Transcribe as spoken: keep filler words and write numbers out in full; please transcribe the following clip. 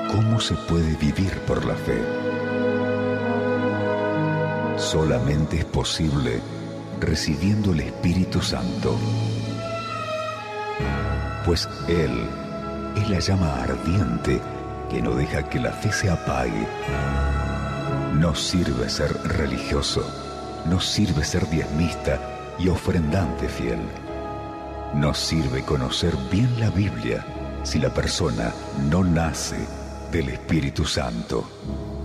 ¿Cómo se puede vivir por la fe? Solamente es posible recibiendo el Espíritu Santo, pues Él es la llama ardiente que no deja que la fe se apague. No sirve ser religioso, no sirve ser diezmista y ofrendante fiel. No sirve conocer bien la Biblia si la persona no nace del Espíritu Santo.